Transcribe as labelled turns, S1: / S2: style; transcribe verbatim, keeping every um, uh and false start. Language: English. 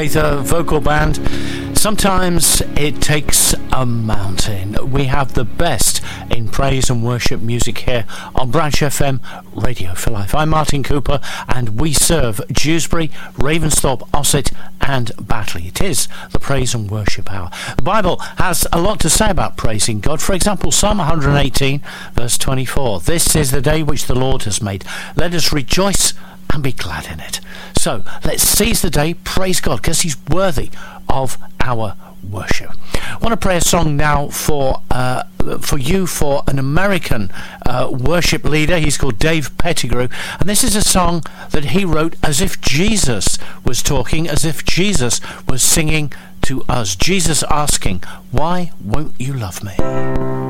S1: Gaither vocal band. Sometimes it takes a mountain. We have the best in praise and worship music here on Branch F M Radio for Life. I'm Martin Cooper, and we serve Dewsbury, Ravensthorpe, Ossett and Batley. It is the praise and worship hour. The Bible has a lot to say about praising God. For example, Psalm one hundred eighteen verse twenty-four. This is the day which the Lord has made. Let us rejoice and be glad in it. So let's seize the day, praise God, because he's worthy of our worship. I want to pray a song now for uh, for you, for an American uh, worship leader. He's called Dave Pettigrew, and this is a song that he wrote as if Jesus was talking, as if Jesus was singing to us. Jesus asking, "Why won't you love me?"